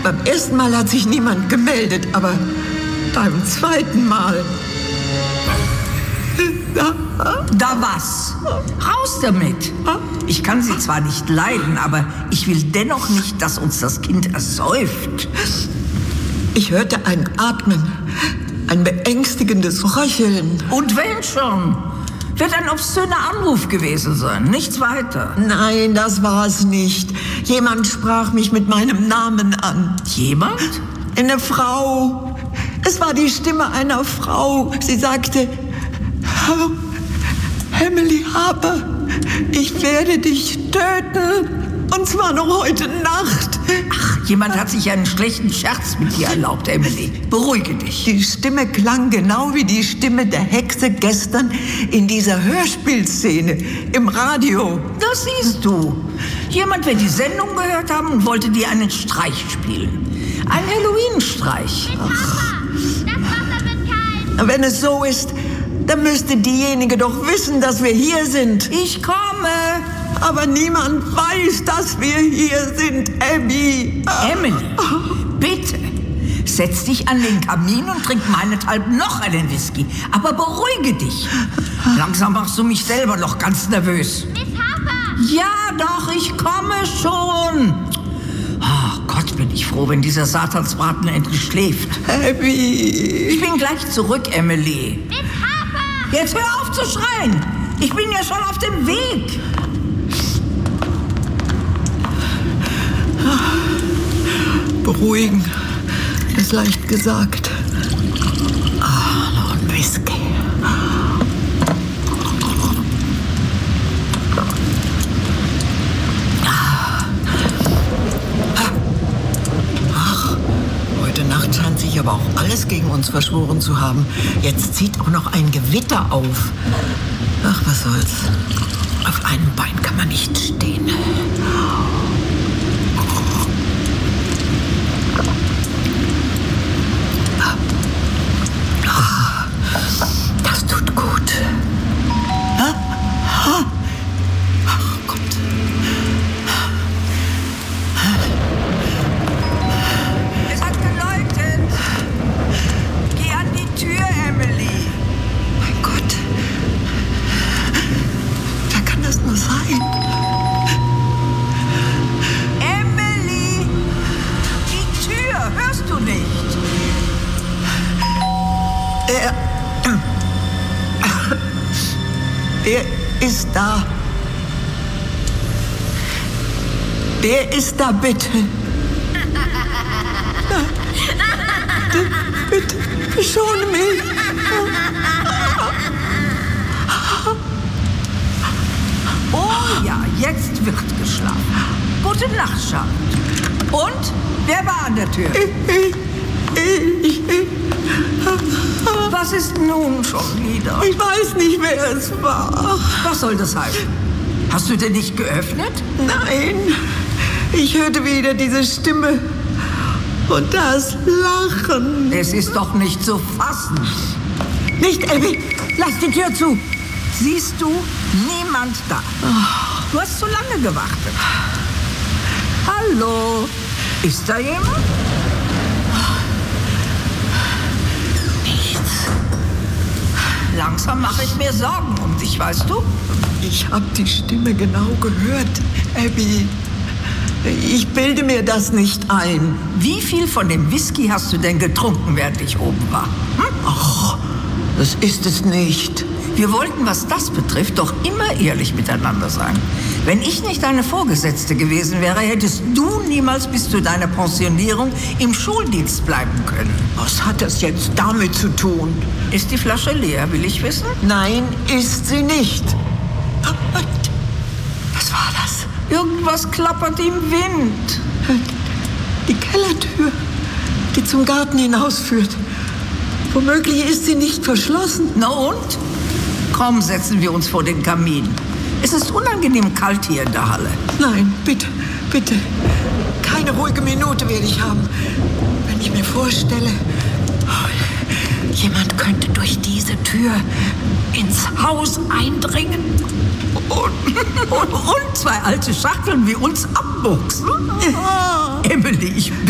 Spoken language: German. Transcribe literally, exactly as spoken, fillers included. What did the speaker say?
Beim ersten Mal hat sich niemand gemeldet, aber beim zweiten Mal... Da, da was? Raus damit! Ich kann sie zwar nicht leiden, aber ich will dennoch nicht, dass uns das Kind ersäuft. Ich hörte ein Atmen, ein beängstigendes Röcheln. Und wenn schon? Wird ein obszöner Anruf gewesen sein, nichts weiter. Nein, das war es nicht. Jemand sprach mich mit meinem Namen an. Jemand? Eine Frau. Es war die Stimme einer Frau. Sie sagte... Emily Harper, ich werde dich töten. Und zwar noch heute Nacht. Ach, jemand hat sich einen schlechten Scherz mit dir erlaubt, Emily. Beruhige dich. Die Stimme klang genau wie die Stimme der Hexe gestern in dieser Hörspielszene im Radio. Das siehst du. Jemand wird die Sendung gehört haben und wollte dir einen Streich spielen. Ein Halloween-Streich. Ach. Das Wasser wird kalt. Wenn es so ist, dann müsste diejenige doch wissen, dass wir hier sind. Ich komme. Aber niemand weiß, dass wir hier sind, Abby. Emily, bitte, setz dich an den Kamin und trink meinethalben noch einen Whisky. Aber beruhige dich. Langsam machst du mich selber noch ganz nervös. Miss Harper! Ja, doch, ich komme schon. Oh Gott, bin ich froh, wenn dieser Satansbraten endlich schläft. Abby. Ich bin gleich zurück, Emily. Miss Harper! Jetzt hör auf zu schreien. Ich bin ja schon auf dem Weg. Beruhigen, ist leicht gesagt. Ah, noch ein Whisky. Ach, heute Nacht scheint sich aber auch alles gegen uns verschworen zu haben. Jetzt zieht auch noch ein Gewitter auf. Ach, was soll's. Auf einem Bein kann man nicht stehen. Das tut gut. Ach Gott. Es hat geläutet. Geh an die Tür, Emily. Mein Gott. Wer kann das nur sein? Emily! Die Tür, hörst du nicht? Er. Er ist da. Wer ist da, bitte? Bitte, verschone mich. Oh ja, jetzt wird geschlafen. Gute Nacht, Charlotte. Und? Wer war an der Tür? Ich, ich, Was ist nun schon wieder? ich weiß nicht, wer es war. Was soll das heißen? Hast du denn nicht geöffnet? Nein, ich hörte wieder diese Stimme und das Lachen. Es ist doch nicht zu fassen. Nicht, Abby, lass die Tür zu. Siehst du, niemand da. Du hast zu lange gewartet. Hallo, ist da jemand? Nichts. Langsam mache ich mir Sorgen um dich, weißt du? Ich habe die Stimme genau gehört, Abby. Ich bilde mir das nicht ein. Wie viel von dem Whisky hast du denn getrunken, während ich oben war? Hm? Ach, das ist es nicht. Wir wollten, was das betrifft, doch immer ehrlich miteinander sein. Wenn ich nicht deine Vorgesetzte gewesen wäre, hättest du niemals bis zu deiner Pensionierung im Schuldienst bleiben können. Was hat das jetzt damit zu tun? Ist die Flasche leer, will ich wissen? Nein, ist sie nicht. Was war das? Irgendwas klappert im Wind. Die Kellertür, die zum Garten hinausführt. Womöglich ist sie nicht verschlossen. Na und? Komm, setzen wir uns vor den Kamin. Es ist unangenehm kalt hier in der Halle. Nein, bitte, bitte. Keine ruhige Minute werde ich haben. Wenn ich mir vorstelle, oh, jemand könnte durch diese Tür ins Haus eindringen. Und, und, und zwei alte Schachteln wie uns abboxen. Emily, ich